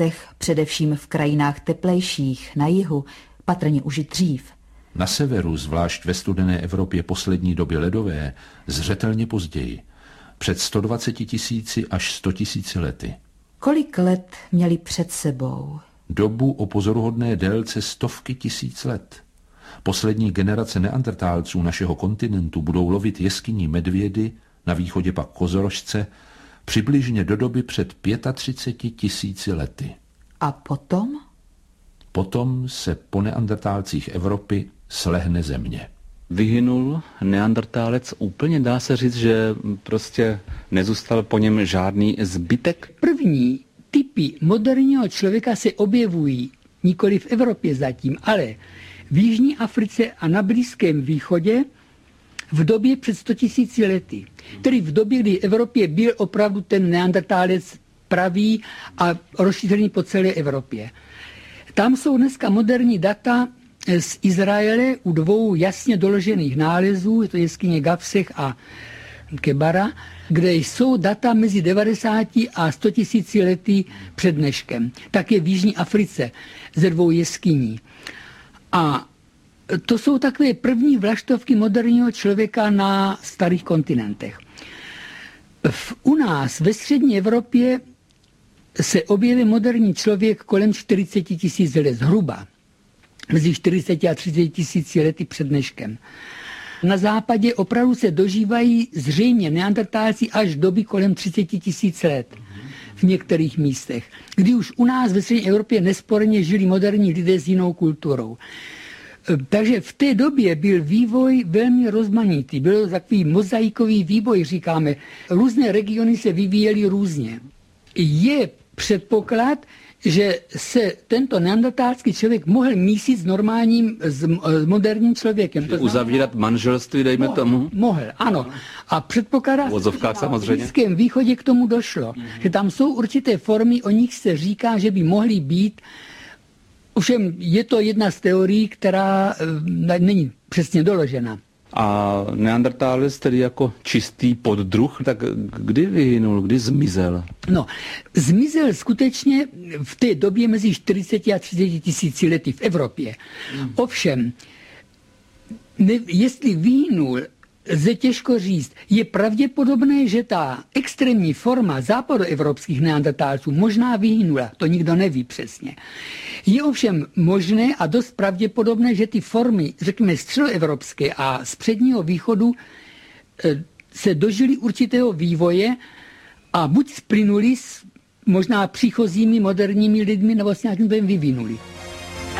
oblastech, především v krajinách teplejších, na jihu, patrně už dřív. Na severu, zvlášť ve studené Evropě poslední doby ledové, zřetelně později, před 120 000 až 100 000 lety. Kolik let měli před sebou? Dobu o pozoruhodné délce stovky tisíc let. Poslední generace neandertálců našeho kontinentu budou lovit jeskyní medvědy, na východě pak kozorožce, přibližně do doby před 35 000 lety. A potom? Potom se po neandertálcích Evropy slehne země. Vyhynul neandertálec úplně, dá se říct, že prostě nezůstal po něm žádný zbytek? První typy moderního člověka se objevují nikoli v Evropě zatím, ale v Jižní Africe a na Blízkém východě v době před 100 000 lety. Tedy v době, kdy v Evropě byl opravdu ten neandertálec pravý a rozšířený po celé Evropě. Tam jsou dneska moderní data z Izraele u dvou jasně doložených nálezů, je to jeskyně Gavsech a Kebara, kde jsou data mezi 90 a 100 000 lety před dneškem. Tak je v Jižní Africe ze dvou jeskyní. A to jsou takové první vlaštovky moderního člověka na starých kontinentech. U nás ve střední Evropě se objeví moderní člověk kolem 40 000 let zhruba. Mezi 40 a 30 000 lety před dneškem. Na západě opravdu se dožívají zřejmě neandertálci až doby kolem 30 000 let v některých místech, kdy už u nás ve střední Evropě nesporně žili moderní lidé s jinou kulturou. Takže v té době byl vývoj velmi rozmanitý. Byl takový mozaikový vývoj, říkáme. Různé regiony se vyvíjely různě. Je předpoklad, že se tento neandertálský člověk mohl mísit s normálním, s moderním člověkem. Uzavírat manželství, dejme tomu? Mohl, ano. A předpokládá se, že na Blízkém východě k tomu došlo. Že tam jsou určité formy, o nich se říká, že by mohly být. Ovšem je to jedna z teorií, která není přesně doložena. A neandertálec tedy jako čistý poddruh, tak kdy vyhynul, kdy zmizel? No, zmizel skutečně v té době mezi 40 a 30 000 lety v Evropě. Ovšem, jestli vyhynul, lze těžko říct. Je pravděpodobné, že ta extrémní forma západoevropských neandertálců možná vyhynula, to nikdo neví přesně. Je ovšem možné a dost pravděpodobné, že ty formy, řekněme středoevropské a z předního východu se dožily určitého vývoje a buď splynuli s možná příchozími moderními lidmi, nebo s nějakým vyvinuli.